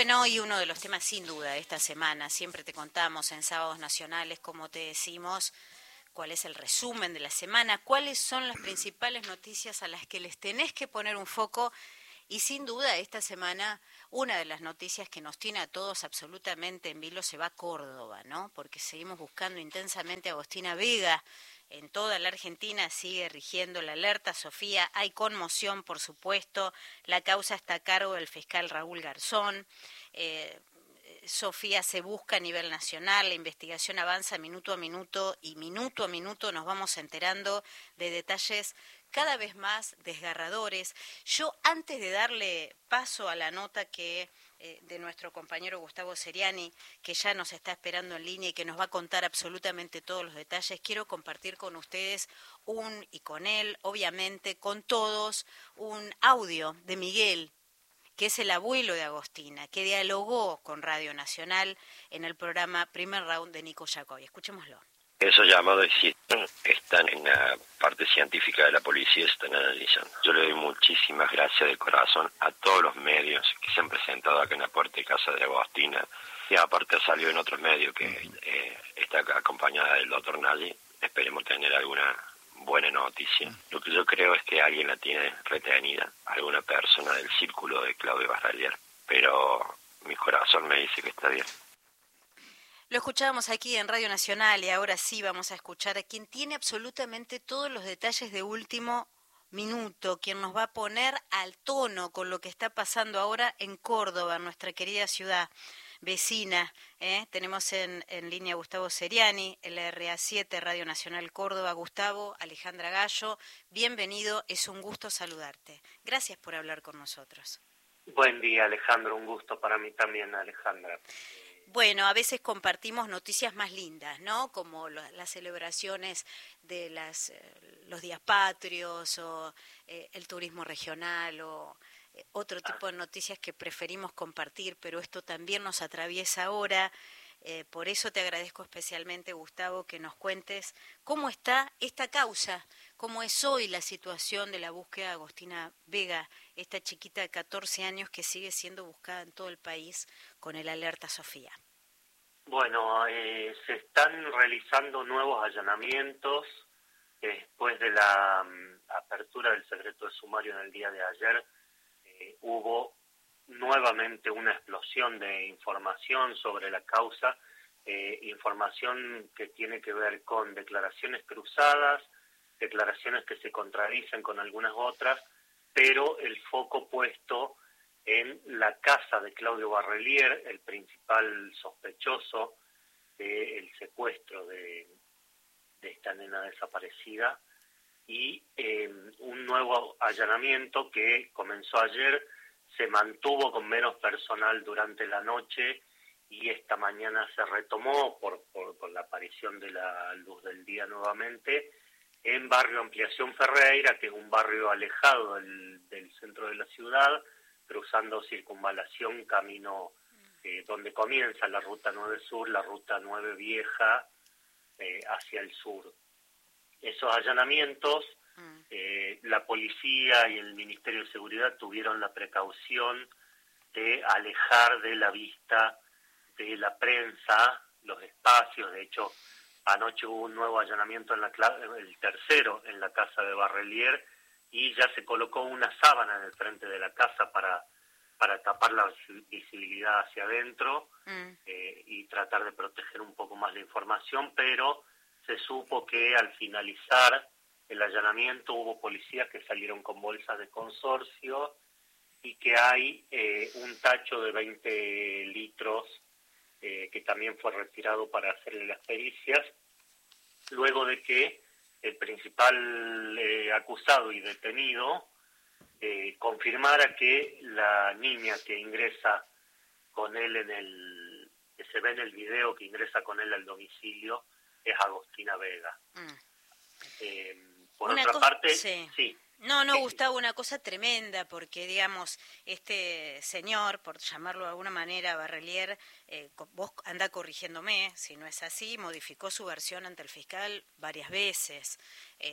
Bueno, y uno de los temas sin duda de esta semana, siempre te contamos en Sábados Nacionales, como te decimos, cuál es el resumen de la semana, cuáles son las principales noticias a las que les tenés que poner un foco. Y sin duda esta semana una de las noticias que nos tiene a todos absolutamente en vilo se va a Córdoba, ¿no? Porque seguimos buscando intensamente a Agostina Vega. En toda la Argentina sigue rigiendo la alerta, Sofía. Hay conmoción, por supuesto. La causa está a cargo del fiscal Raúl Garzón. Sofía, se busca a nivel nacional, la investigación avanza minuto a minuto y minuto a minuto nos vamos enterando de detalles cada vez más desgarradores. Yo, antes de darle paso a la nota de nuestro compañero Gustavo Seriani, que ya nos está esperando en línea y que nos va a contar absolutamente todos los detalles, quiero compartir con ustedes y con él, obviamente, con todos, un audio de Miguel, que es el abuelo de Agostina, que dialogó con Radio Nacional en el programa Primer Round de Nico Yacoy. Escuchémoslo. Esos llamados existen, están en la parte científica de la policía, están analizando. Yo le doy muchísimas gracias de corazón a todos los medios que se han presentado acá en la puerta de casa de Agostina, y aparte ha salido en otros medios que está acompañada del doctor Nagy. Esperemos tener alguna buena noticia. Lo que yo creo es que alguien la tiene retenida, alguna persona del círculo de Claudio Barralier, pero mi corazón me dice que está bien. Lo escuchábamos aquí en Radio Nacional y ahora sí vamos a escuchar a quien tiene absolutamente todos los detalles de último minuto, quien nos va a poner al tono con lo que está pasando ahora en Córdoba, nuestra querida ciudad vecina. Tenemos en línea a Gustavo Seriani, LRA7, Radio Nacional Córdoba. Gustavo, Alejandra Gallo, bienvenido, es un gusto saludarte. Gracias por hablar con nosotros. Buen día, Alejandro, un gusto para mí también, Alejandra. Bueno, a veces compartimos noticias más lindas, ¿no? Como las celebraciones de los días patrios o el turismo regional o otro tipo de noticias que preferimos compartir, pero esto también nos atraviesa ahora. Por eso te agradezco especialmente, Gustavo, que nos cuentes cómo está esta causa, cómo es hoy la situación de la búsqueda de Agostina Vega, esta chiquita de 14 años que sigue siendo buscada en todo el país con el Alerta Sofía. Bueno, se están realizando nuevos allanamientos después de la apertura del secreto de sumario en el día de ayer. Hubo nuevamente una explosión de información sobre la causa, información que tiene que ver con declaraciones cruzadas, declaraciones que se contradicen con algunas otras, pero el foco puesto en la casa de Claudio Barralier, el principal sospechoso del secuestro de esta nena desaparecida, y un nuevo allanamiento que comenzó ayer, se mantuvo con menos personal durante la noche y esta mañana se retomó por la aparición de la luz del día nuevamente en Barrio Ampliación Ferreira, que es un barrio alejado del centro de la ciudad, cruzando Circunvalación, camino donde comienza la Ruta 9 Sur, la Ruta 9 Vieja, hacia el sur. Esos allanamientos, la policía y el Ministerio de Seguridad tuvieron la precaución de alejar de la vista de la prensa los espacios. De hecho, anoche hubo un nuevo allanamiento, el tercero, en la casa de Barralier, y ya se colocó una sábana en el frente de la casa para tapar la visibilidad hacia adentro y tratar de proteger un poco más la información, pero se supo que al finalizar el allanamiento hubo policías que salieron con bolsas de consorcio y que hay un tacho de 20 litros que también fue retirado para hacerle las pericias, luego de que el principal acusado y detenido confirmara que la niña que ingresa con él que se ve en el video, que ingresa con él al domicilio, es Agostina Vega. Por otra parte, sí. No, Gustavo, una cosa tremenda, porque, digamos, este señor, por llamarlo de alguna manera, Barralier, vos anda corrigiéndome, si no es así, modificó su versión ante el fiscal varias veces.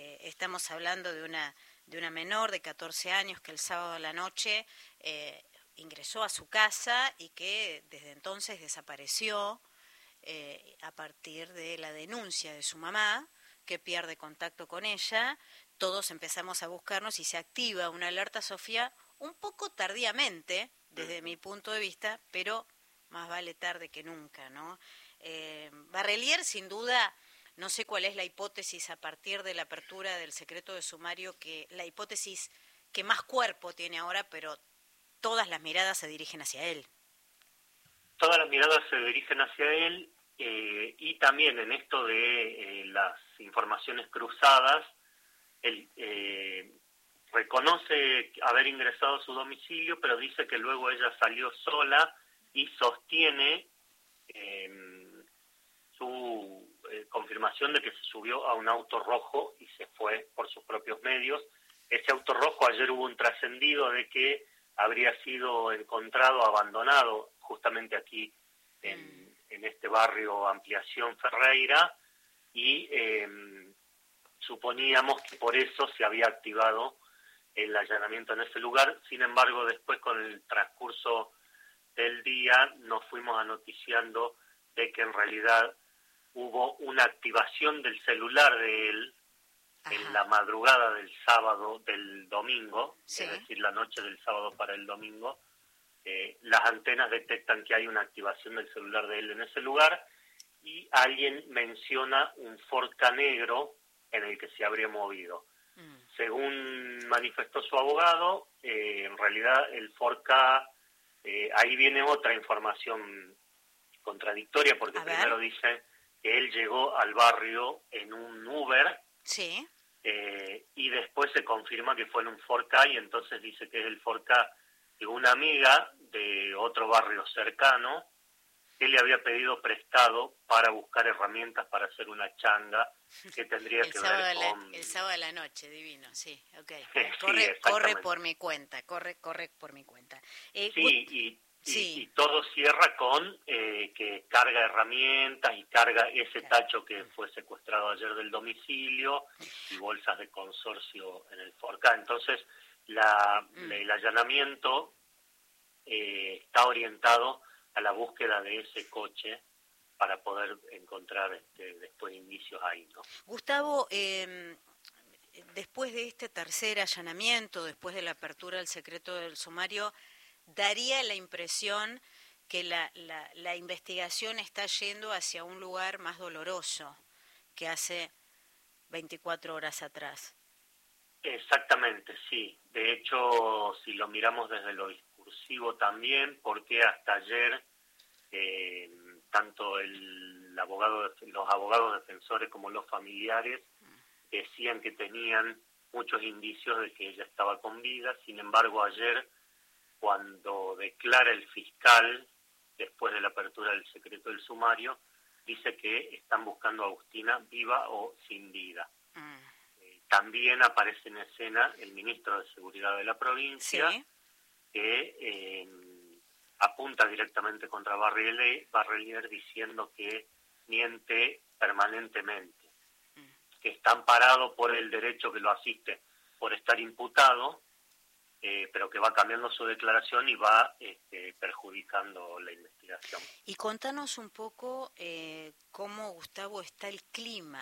Estamos hablando de una menor de 14 años que el sábado a la noche ingresó a su casa y que desde entonces desapareció a partir de la denuncia de su mamá, que pierde contacto con ella. Todos empezamos a buscarnos y se activa una alerta Sofía un poco tardíamente, desde mi punto de vista, pero más vale tarde que nunca, ¿no? Barrelier, sin duda, no sé cuál es la hipótesis a partir de la apertura del secreto de sumario, que la hipótesis que más cuerpo tiene ahora, pero todas las miradas se dirigen hacia él. Todas las miradas se dirigen hacia él, y también en esto de las informaciones cruzadas, él reconoce haber ingresado a su domicilio, pero dice que luego ella salió sola y sostiene su confirmación de que se subió a un auto rojo y se fue por sus propios medios. Ese auto rojo, ayer hubo un trascendido de que habría sido encontrado abandonado justamente aquí en este barrio Ampliación Ferreira, y suponíamos que por eso se había activado el allanamiento en ese lugar. Sin embargo, después, con el transcurso del día, nos fuimos anoticiando de que en realidad hubo una activación del celular de él. Ajá. En la madrugada del domingo, sí, es decir, la noche del sábado para el domingo. Las antenas detectan que hay una activación del celular de él en ese lugar, y alguien menciona un Ford Ka negro en el que se habría movido. Según manifestó su abogado, en realidad el Ford Ka, ahí viene otra información contradictoria, porque primero dice que él llegó al barrio en un Uber, sí, y después se confirma que fue en un Ford Ka, y entonces dice que es el Ford Ka de una amiga de otro barrio cercano, que le había pedido prestado para buscar herramientas para hacer una changa que tendría que ver con... El sábado de la noche, divino, sí, ok. Corre por mi cuenta, corre por mi cuenta. Sí, y todo cierra con que carga herramientas y carga ese tacho que fue secuestrado ayer del domicilio y bolsas de consorcio en el Ford Ka. Entonces, el allanamiento está orientado a la búsqueda de ese coche para poder encontrar después indicios ahí, ¿no? Gustavo, después de este tercer allanamiento, después de la apertura del secreto del sumario, daría la impresión que la investigación está yendo hacia un lugar más doloroso que hace 24 horas atrás. Exactamente, sí. De hecho, si lo miramos desde lo discursivo también, porque hasta ayer tanto los abogados defensores como los familiares decían que tenían muchos indicios de que ella estaba con vida. Sin embargo, ayer, cuando declara el fiscal, después de la apertura del secreto del sumario, dice que están buscando a Agustina viva o sin vida. También aparece en escena el ministro de Seguridad de la provincia, sí, que apunta directamente contra Barrelier diciendo que miente permanentemente, que está amparado por el derecho que lo asiste por estar imputado, pero que va cambiando su declaración y va perjudicando la investigación. Y contanos un poco cómo, Gustavo, está el clima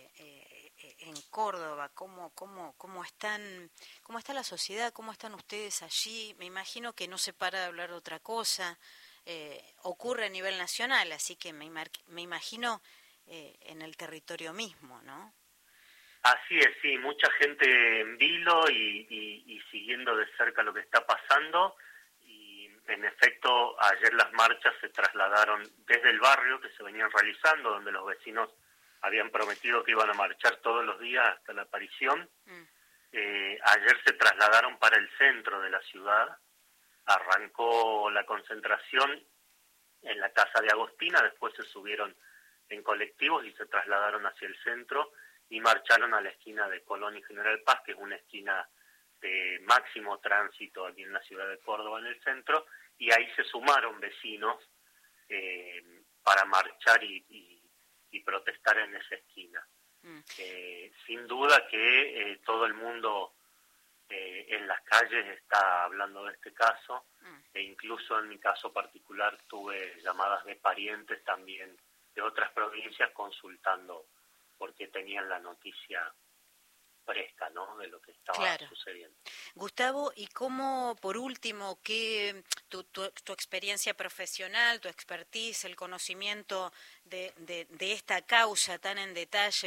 en Córdoba, cómo está la sociedad, cómo están ustedes allí. Me imagino que no se para de hablar de otra cosa, ocurre a nivel nacional, así que me imagino en el territorio mismo, ¿no? Así es, sí, mucha gente en vilo y siguiendo de cerca lo que está pasando, y en efecto ayer las marchas se trasladaron desde el barrio que se venían realizando, donde los vecinos habían prometido que iban a marchar todos los días hasta la aparición. Ayer se trasladaron para el centro de la ciudad, arrancó la concentración en la casa de Agostina, después se subieron en colectivos y se trasladaron hacia el centro y marcharon a la esquina de Colón y General Paz, que es una esquina de máximo tránsito aquí en la ciudad de Córdoba, en el centro, y ahí se sumaron vecinos para marchar y protestar en esa esquina. Sin duda que todo el mundo en las calles está hablando de este caso, e incluso en mi caso particular tuve llamadas de parientes también de otras provincias consultando porque tenían la noticia fresca, ¿no?, de lo que estaba sucediendo. Gustavo, y cómo, por último, qué tu experiencia profesional, tu expertise, el conocimiento de esta causa tan en detalle